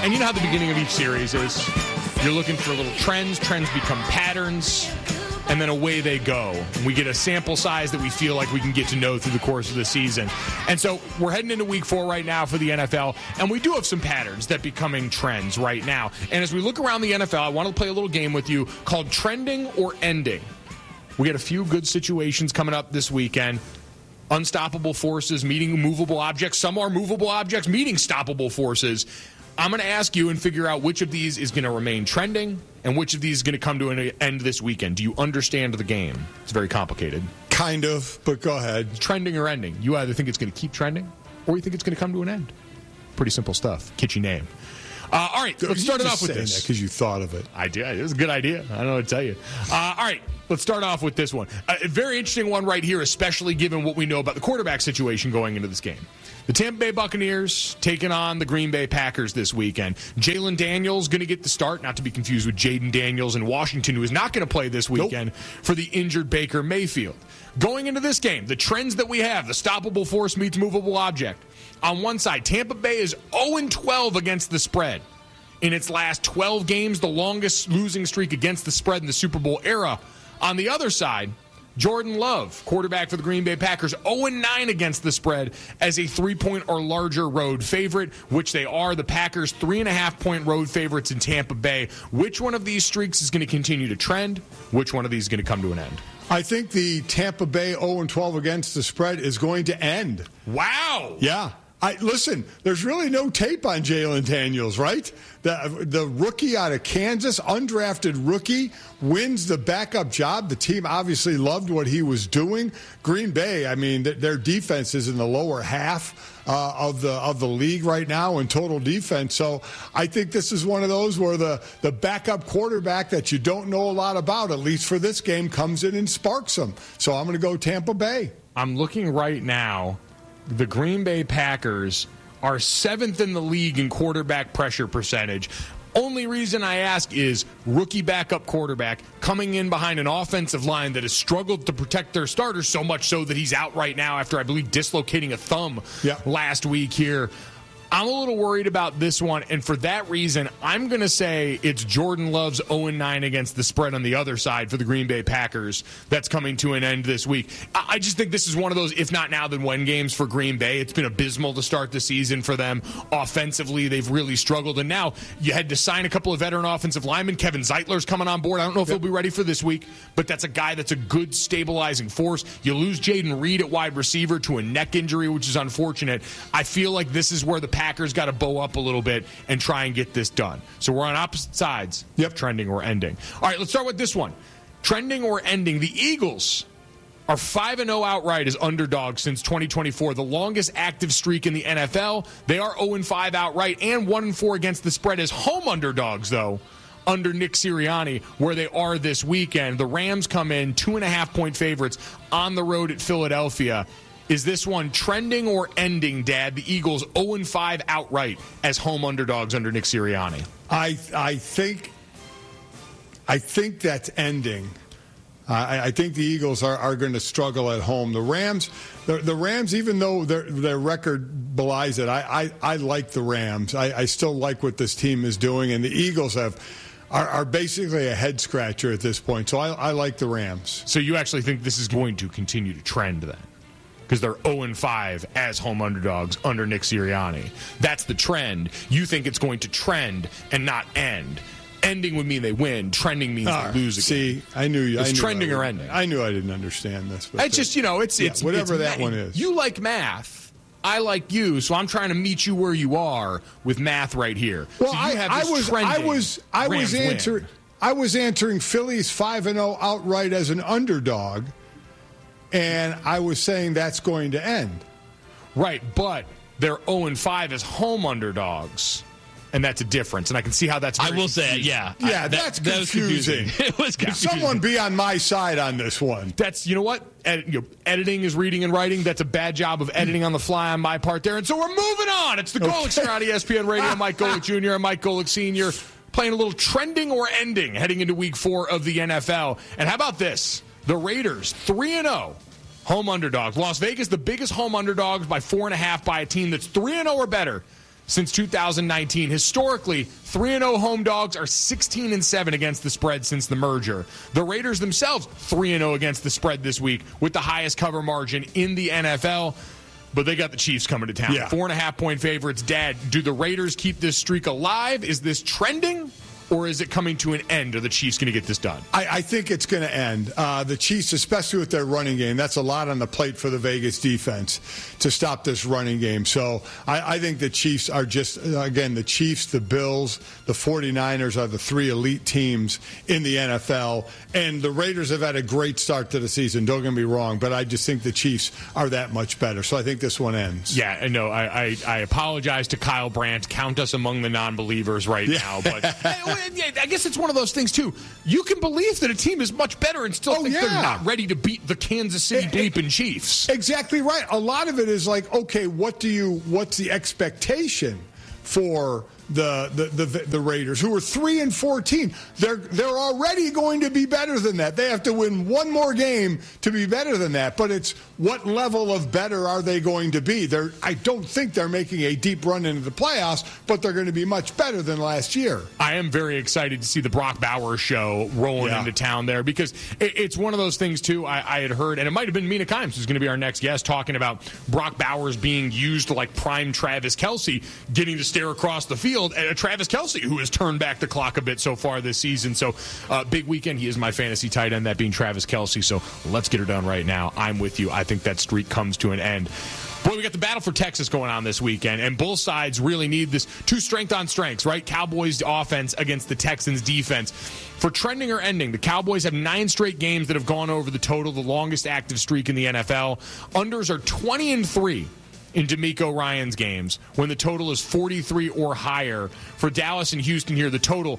And you know how the beginning of each series is? You're looking for little trends. Trends become patterns. And then away they go. We get a sample size that we feel like we can get to know through the course of the season. And so we're heading into week 4 right now for the NFL, and we do have some patterns that becoming trends right now. And as we look around the NFL, I want to play a little game with you called Trending or Ending. We got a few good situations coming up this weekend. Unstoppable forces meeting movable objects. Some are movable objects meeting stoppable forces. I'm going to ask you and figure out which of these is going to remain trending and which of these is going to come to an end this weekend. Do you understand the game? It's very complicated. Kind of, but go ahead. Trending or ending. You either think it's going to keep trending or you think it's going to come to an end. Pretty simple stuff. Kitschy name. All right, let's start it off with this. Because you thought of it. I did. It was a good idea. I don't know what to tell you. All right, let's start off with this one. A very interesting one right here, especially given what we know about the quarterback situation going into this game. The Tampa Bay Buccaneers taking on the Green Bay Packers this weekend. Jalen Daniels going to get the start, not to be confused with Jaden Daniels in Washington, who is not going to play this weekend for the injured Baker Mayfield. Going into this game, the trends that we have, the stoppable force meets movable object. On one side, Tampa Bay is 0-12 against the spread. In its last 12 games, the longest losing streak against the spread in the Super Bowl era. On the other side, Jordan Love, quarterback for the Green Bay Packers, 0-9 against the spread as a 3-point or larger road favorite, which they are. The Packers 3.5-point road favorites in Tampa Bay. Which one of these streaks is going to continue to trend? Which one of these is going to come to an end? I think the Tampa Bay 0-12 against the spread is going to end. Wow. Yeah. Listen, there's really no tape on Jalen Daniels, right? The rookie out of Kansas, undrafted rookie, wins the backup job. The team obviously loved what he was doing. Green Bay, I mean, their defense is in the lower half of the league right now in total defense. So I think this is one of those where the backup quarterback that you don't know a lot about, at least for this game, comes in and sparks them. So I'm going to go Tampa Bay. I'm looking right now. The Green Bay Packers are 7th in the league in quarterback pressure percentage. Only reason I ask is rookie backup quarterback coming in behind an offensive line that has struggled to protect their starters so much so that he's out right now after, I believe, dislocating a thumb last week here. I'm a little worried about this one, and for that reason, I'm going to say it's Jordan Love's 0-9 against the spread on the other side for the Green Bay Packers that's coming to an end this week. I just think this is one of those, if not now, then when games for Green Bay. It's been abysmal to start the season for them. Offensively, they've really struggled, and now you had to sign a couple of veteran offensive linemen. Kevin Zeitler's coming on board. I don't know if he'll be ready for this week, but that's a guy that's a good stabilizing force. You lose Jaden Reed at wide receiver to a neck injury, which is unfortunate. I feel like this is where the Packers got to bow up a little bit and try and get this done. So we're on opposite sides. Trending or ending. All right, let's start with this one. Trending or ending. The Eagles are 5-0 outright as underdogs since 2024, the longest active streak in the NFL. They are 0-5 outright and 1-4 against the spread as home underdogs, though, under Nick Sirianni, where they are this weekend. The Rams come in 2.5-point favorites on the road at Philadelphia. Is this one trending or ending, Dad? The Eagles 0-5 outright as home underdogs under Nick Sirianni. I think that's ending. I think the Eagles are going to struggle at home. The Rams, even though their record belies it, I like the Rams. I still like what this team is doing, and the Eagles are basically a head scratcher at this point. So I like the Rams. So you actually think this is going to continue to trend then? Because they're 0-5 as home underdogs under Nick Sirianni. That's the trend. You think it's going to trend and not end. Ending would mean they win. Trending means they lose again. See, I knew you. It's trending or ending. I knew I didn't understand this. But it's just, it's whatever it's that one is. You like math. I like you, so I'm trying to meet you where you are with math right here. Well, so I was answering Phillies 5-0 outright as an underdog. And I was saying that's going to end. Right, but they're 0-5 as home underdogs. And that's a difference. And I can see how that's very I will say, Yeah, that's confusing. It was confusing. Someone be on my side on this one. That's, you know what? Editing is reading and writing. That's a bad job of editing on the fly on my part there. And so we're moving on. It's the Golic Show on ESPN Radio. Mike Golic Jr. and Mike Golic Sr. playing a little trending or ending heading into week 4 of the NFL. And how about this? The Raiders, 3-0, home underdogs. Las Vegas, the biggest home underdogs by 4.5 by a team that's 3-0 or better since 2019. Historically, 3-0 home dogs are 16-7 against the spread since the merger. The Raiders themselves 3-0 against the spread this week with the highest cover margin in the NFL. But they got the Chiefs coming to town. Yeah. 4.5-point favorites. Dad, do the Raiders keep this streak alive? Is this trending? Or is it coming to an end? Are the Chiefs going to get this done? I think it's going to end. The Chiefs, especially with their running game, that's a lot on the plate for the Vegas defense to stop this running game. So I think the Chiefs are just, again, the Chiefs, the Bills, the 49ers are the three elite teams in the NFL. And the Raiders have had a great start to the season. Don't get me wrong, but I just think the Chiefs are that much better. So I think this one ends. Yeah, I know. I apologize to Kyle Brandt. Count us among the non-believers right now. But I guess it's one of those things, too. You can believe that a team is much better and still think they're not ready to beat the Kansas City bleeping Chiefs. Exactly right. A lot of it is like, okay, what's the expectation for the Raiders, who are 3-14? They're already going to be better than that. They have to win one more game to be better than that. But it's what level of better are they going to be? I don't think they're making a deep run into the playoffs, but they're going to be much better than last year. I am very excited to see the Brock Bowers show rolling into town there, because it's one of those things, too. I had heard, and it might have been Mina Kimes who's going to be our next guest, talking about Brock Bowers being used like prime Travis Kelce, getting to stare across the field at Travis Kelce, who has turned back the clock a bit so far this season. So big weekend. He is my fantasy tight end, that being Travis Kelce. So let's get her done right now. I'm with you. I think that streak comes to an end. Boy, we got the battle for Texas going on this weekend, and both sides really need this two strength on strengths, right? Cowboys offense against the Texans defense. For trending or ending, the Cowboys have 9 straight games that have gone over the total, the longest active streak in the NFL. Unders are 20-3 in DeMeco Ryans games when the total is 43 or higher. For Dallas and Houston here, the total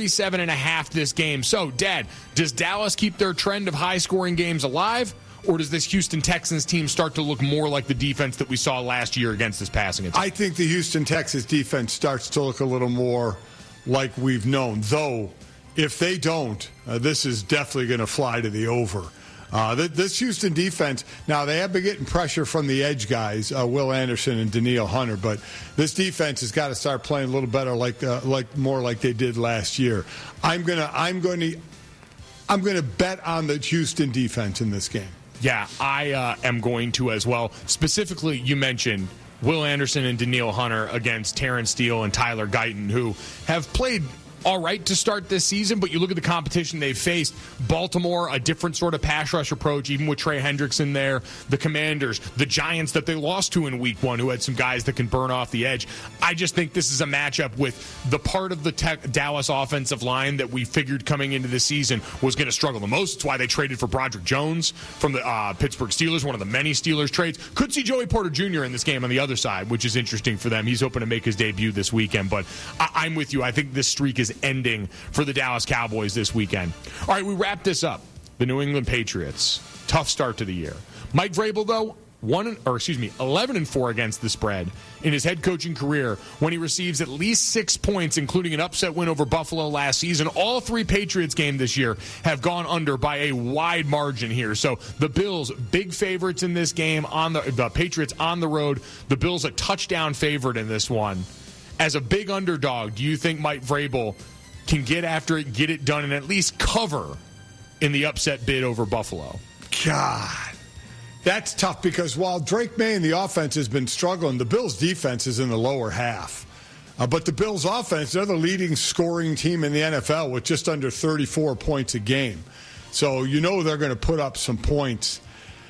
47.5 this game. So, Dad, does Dallas keep their trend of high-scoring games alive, or does this Houston Texans team start to look more like the defense that we saw last year against this passing attack? I think the Houston Texans defense starts to look a little more like we've known, though if they don't, this is definitely going to fly to the over. This Houston defense, now they have been getting pressure from the edge guys, Will Anderson and Danielle Hunter, but this defense has got to start playing a little better, more like they did last year. I'm going to bet on the Houston defense in this game. Yeah, I am going to as well. Specifically, you mentioned Will Anderson and Danielle Hunter against Terrence Steele and Tyler Guyton, who have played all right to start this season, but you look at the competition they've faced. Baltimore, a different sort of pass rush approach, even with Trey Hendrickson there. The Commanders, the Giants that they lost to in week 1, who had some guys that can burn off the edge. I just think this is a matchup with the part of the Dallas offensive line that we figured coming into the season was going to struggle the most. It's why they traded for Broderick Jones from the Pittsburgh Steelers, one of the many Steelers trades. Could see Joey Porter Jr. in this game on the other side, which is interesting for them. He's hoping to make his debut this weekend, but I'm with you. I think this streak is ending for the Dallas Cowboys this weekend. All right, we wrap this up. The New England Patriots, tough start to the year. Mike Vrabel, though, 11-4 against the spread in his head coaching career when he receives at least 6 points, including an upset win over Buffalo last season. All 3 Patriots games this year have gone under by a wide margin here. So the Bills, big favorites in this game. On the Patriots on the road. The Bills a touchdown favorite in this one. As a big underdog, do you think Mike Vrabel can get after it, get it done, and at least cover in the upset bid over Buffalo? God, that's tough, because while Drake May and the offense has been struggling, the Bills' defense is in the lower half. But the Bills' offense, they're the leading scoring team in the NFL with just under 34 points a game. So you know they're going to put up some points.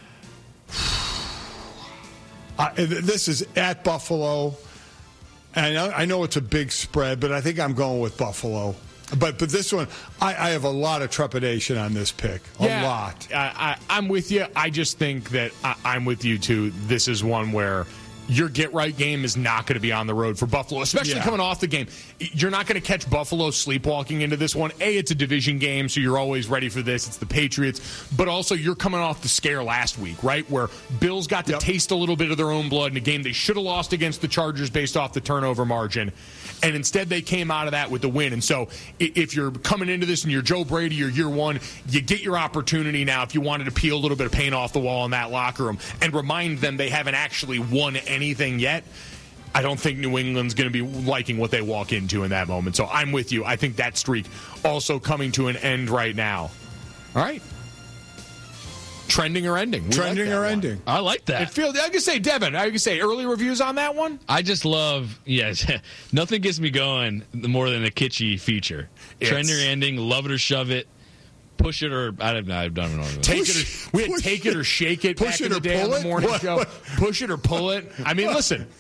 This is at Buffalo. And I know it's a big spread, but I think I'm going with Buffalo. But this one, I have a lot of trepidation on this pick. A lot. I'm with you. I just think that I'm with you, too. This is one where your get-right game is not going to be on the road for Buffalo, especially coming off the game. You're not going to catch Buffalo sleepwalking into this one. It's a division game, so you're always ready for this. It's the Patriots. But also, you're coming off the scare last week, right, where Bills got to taste a little bit of their own blood in a game they should have lost against the Chargers based off the turnover margin. And instead, they came out of that with the win. And so if you're coming into this and you're Joe Brady or year one, you get your opportunity now if you wanted to peel a little bit of paint off the wall in that locker room and remind them they haven't actually won anything yet. I don't think New England's going to be liking what they walk into in that moment. So I'm with you. I think that streak also coming to an end right now. All right. Trending or ending? Trending or ending? I like that. It feels. I can say, Devin. I can say early reviews on that one. I just love. Yes, nothing gets me going more than a kitschy feature. Trending or ending? Love it or shove it. Push it or I don't know. We had take it or shake it back in the day on the morning show. Push it or pull it. I mean, listen.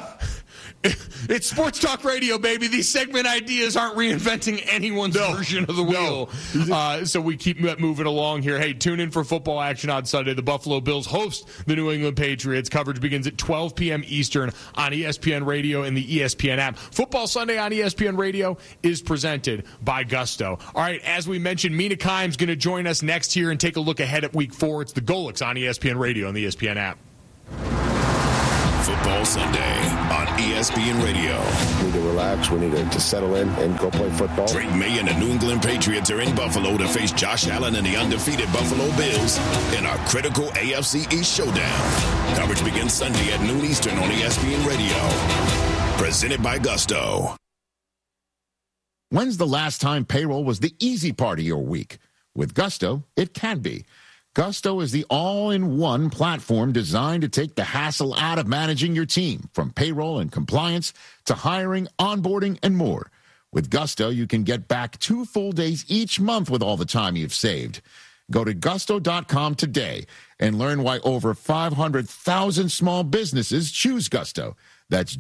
It's Sports Talk Radio, baby. These segment ideas aren't reinventing anyone's version of the wheel. So we keep moving along here. Hey, tune in for football action on Sunday. The Buffalo Bills host the New England Patriots. Coverage begins at 12 p.m. Eastern on ESPN Radio and the ESPN app. Football Sunday on ESPN Radio is presented by Gusto. All right, as we mentioned, Mina Kimes going to join us next here and take a look ahead at Week 4. It's the Golics on ESPN Radio and the ESPN app. Football Sunday on ESPN Radio. We need to relax. We need to settle in and go play football. Drake May and the New England Patriots are in Buffalo to face Josh Allen and the undefeated Buffalo Bills in our critical AFC East showdown. Coverage begins Sunday at noon Eastern on ESPN Radio. Presented by Gusto. When's the last time payroll was the easy part of your week? With Gusto, it can be. Gusto is the all-in-one platform designed to take the hassle out of managing your team, from payroll and compliance to hiring, onboarding, and more. With Gusto, you can get back 2 full days each month with all the time you've saved. Go to gusto.com today and learn why over 500,000 small businesses choose Gusto. That's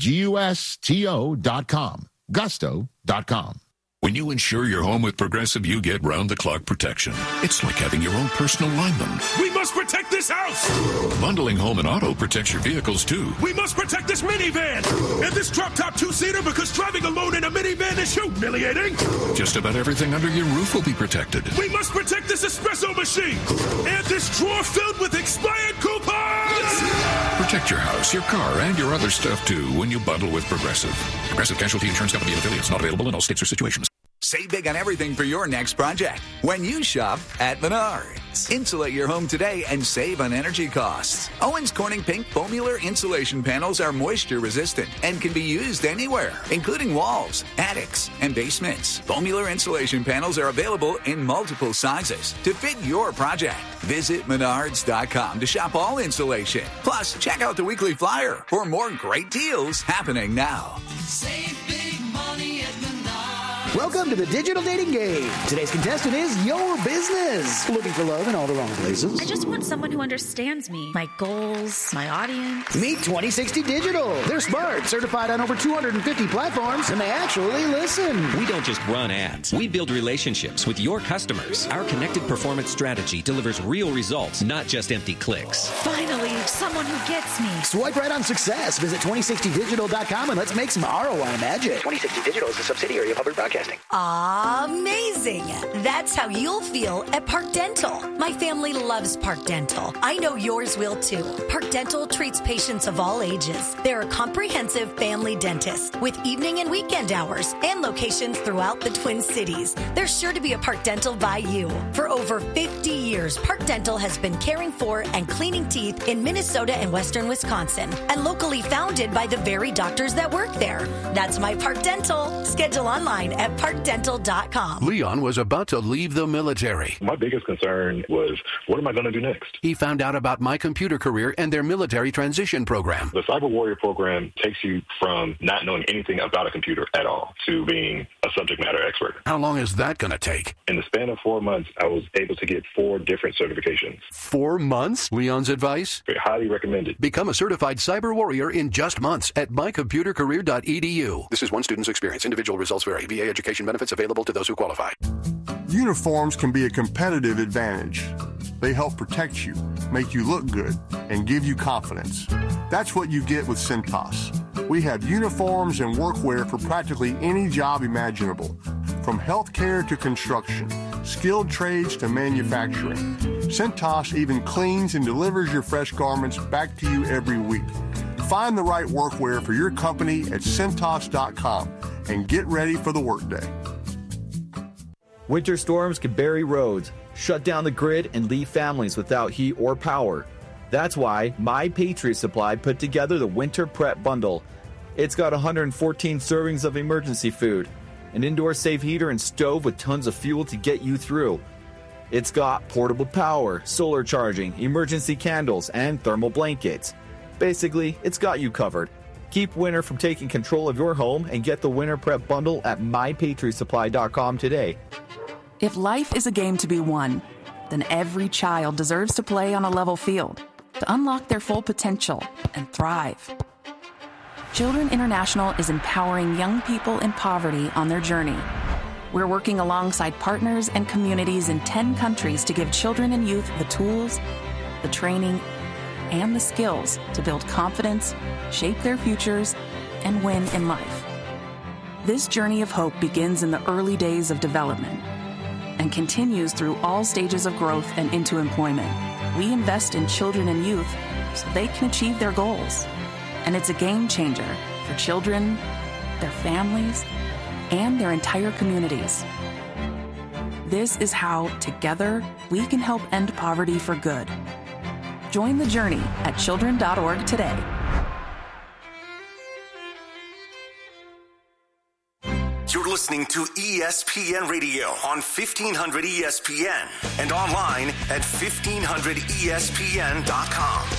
GUSTO.com. Gusto.com. When you insure your home with Progressive, you get round-the-clock protection. It's like having your own personal lineman. We must protect this house! Bundling home and auto protects your vehicles, too. We must protect this minivan! And this drop-top 2-seater, because driving alone in a minivan is humiliating! Just about everything under your roof will be protected. We must protect this espresso machine! And this drawer filled with expired coupons! Protect your house, your car, and your other stuff, too, when you bundle with Progressive. Progressive Casualty Insurance Company and affiliates. Not available in all states or situations. Save big on everything for your next project when you shop at Menards. Insulate your home today and save on energy costs. Owens Corning Pink Foamular insulation panels are moisture resistant and can be used anywhere, including walls, attics, and basements. Foamular insulation panels are available in multiple sizes to fit your project. Visit Menards.com to shop all insulation. Plus, check out the weekly flyer for more great deals happening now. Save big money at Menards. Welcome to the Digital Dating Game. Today's contestant is your business. Looking for love in all the wrong places? I just want someone who understands me, my goals, my audience. Meet 2060 Digital. They're smart, certified on over 250 platforms, and they actually listen. We don't just run ads. We build relationships with your customers. Our connected performance strategy delivers real results, not just empty clicks. Finally, someone who gets me. Swipe right on success. Visit 2060digital.com and let's make some ROI magic. 2060 Digital is a subsidiary of Hubbard Broadcasting. Amazing. That's how you'll feel at Park Dental. My family loves Park Dental. I know yours will too. Park Dental treats patients of all ages. They're a comprehensive family dentist with evening and weekend hours and locations throughout the Twin Cities. There's sure to be a Park Dental by you. For over 50 years, Park Dental has been caring for and cleaning teeth in Minnesota and Western Wisconsin, and locally founded by the very doctors that work there. That's My Park Dental. Schedule online at parkdental.com. Leon was about to leave the military. My biggest concern was, what am I going to do next? He found out about My Computer Career and their military transition program. The Cyber Warrior program takes you from not knowing anything about a computer at all to being a subject matter expert. How long is that going to take? In the span of 4 months, I was able to get 4 different certifications. 4 months? Leon's advice? Highly recommended. Become a certified cyber warrior in just months at mycomputercareer.edu. This is one student's experience. Individual results vary. VA education benefits available to those who qualify. Uniforms can be a competitive advantage. They help protect you, make you look good, and give you confidence. That's what you get with Cintas. We have uniforms and workwear for practically any job imaginable, from healthcare to construction, skilled trades to manufacturing. Cintas even cleans and delivers your fresh garments back to you every week. Find the right workwear for your company at Cintas.com and get ready for the workday. Winter storms can bury roads, shut down the grid, and leave families without heat or power. That's why My Patriot Supply put together the Winter Prep Bundle. It's got 114 servings of emergency food, an indoor safe heater and stove with tons of fuel to get you through. It's got portable power, solar charging, emergency candles, and thermal blankets. Basically, it's got you covered. Keep winter from taking control of your home and get the Winter Prep Bundle at mypatriotsupply.com today. If life is a game to be won, then every child deserves to play on a level field to unlock their full potential and thrive. Children International is empowering young people in poverty on their journey. We're working alongside partners and communities in 10 countries to give children and youth the tools, the training, and the skills to build confidence, shape their futures, and win in life. This journey of hope begins in the early days of development and continues through all stages of growth and into employment. We invest in children and youth so they can achieve their goals. And it's a game changer for children, their families, and their entire communities. This is how, together, we can help end poverty for good. Join the journey at children.org today. You're listening to ESPN Radio on 1500 ESPN and online at 1500ESPN.com.